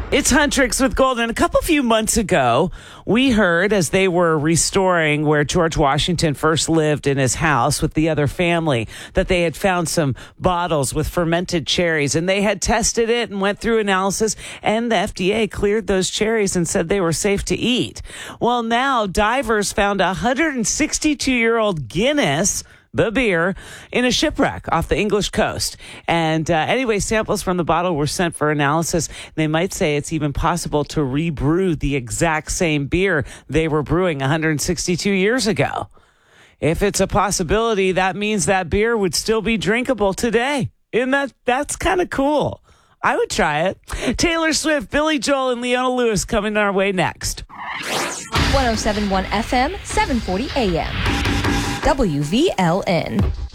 It's Huntrix with Golden. A few months ago, we heard as they were restoring where George Washington first lived in his house with the other family that they had found some bottles with fermented cherries, and they had tested it and went through analysis, and the FDA cleared those cherries and said they were safe to eat. Well, now divers found a 162-year-old Guinness, the beer, in a shipwreck off the English coast. And anyway, samples from the bottle were sent for analysis. They might say it's even possible to rebrew the exact same beer they were brewing 162 years ago. If it's a possibility, that means that beer would still be drinkable today. Isn't that's kind of cool? I would try it. Taylor Swift, Billy Joel, and Leona Lewis coming our way next. 107.1 FM, 740 AM. WVLN.